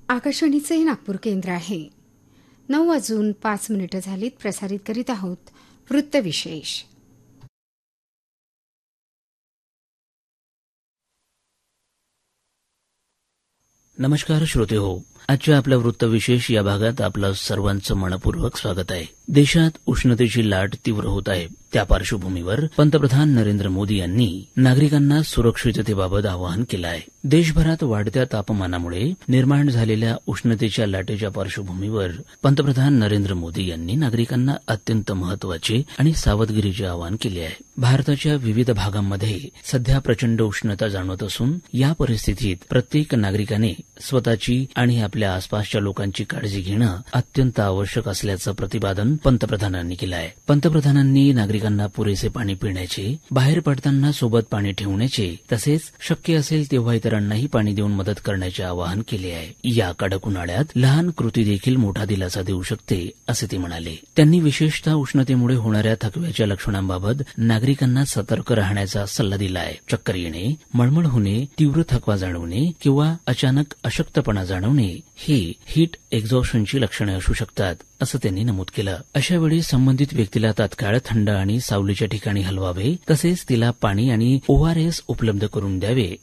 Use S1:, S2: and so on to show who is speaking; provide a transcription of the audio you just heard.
S1: आकाशवाणीचे नागपूर केंद्र आहे. 9:05 झालीत. प्रसारित करीत आहोत वृत्तविशेष.
S2: नमस्कार श्रोते हो, आजच्या आपल्या वृत्तविशेष या भागात आपलं सर्वांचं मनपूर्वक स्वागत आहे. देशात उष्णतेची लाट तीव्र होत आहे. त्या पार्श्वभूमीवर पंतप्रधान नरेंद्र मोदी यांनी नागरिकांना सुरक्षिततेबाबत आवाहन केलं आहे. देशभरात वाढत्या तापमानामुळे निर्माण झालेल्या उष्णतेच्या लाटेच्या पार्श्वभूमीवर पंतप्रधान नरेंद्र मोदी यांनी नागरिकांना अत्यंत महत्वाचे आणि सावधगिरीचे आवाहन केले आहे. भारताच्या विविध भागांमध्ये सध्या प्रचंड उष्णता जाणवत असून या परिस्थितीत प्रत्येक नागरिकाने स्वतःची आणि आपल्या आसपासच्या लोकांची काळजी घेणं अत्यंत आवश्यक असल्याचं प्रतिपादन पंतप्रधानांनी केलं आहे. पंतप्रधानांनी नागरिकांना पुरेसे पाणी पिण्याचे, बाहेर पडताना सोबत पाणी ठेवण्याचे तसेच शक्य असेल तेव्हा इतरांनाही पाणी देऊन मदत करण्याचे आवाहन केले आहे. या कडक उन्हाळ्यात लहान कृती देखील मोठा दिलासा देऊ शकते असे ते म्हणाले. त्यांनी विशेषतः उष्णतेमुळे होणाऱ्या थकव्याच्या लक्षणांबाबत नागरिकांना सतर्क राहण्याचा सल्ला दिला आहे. चक्कर येणे, मळमळ होणे, तीव्र थकवा जाणवणे किंवा अचानक अशक्तपणा जाणवणे ही हीट एक्झॉशनची लक्षणे असू शकतात असं त्यांनी नमूद केलं. अशावेळी संबंधित व्यक्तीला तात्काळ थंड आणि सावलीच्या ठिकाणी हलवावे तसेच तिला पाणी आणि ORS उपलब्ध करून द्यावे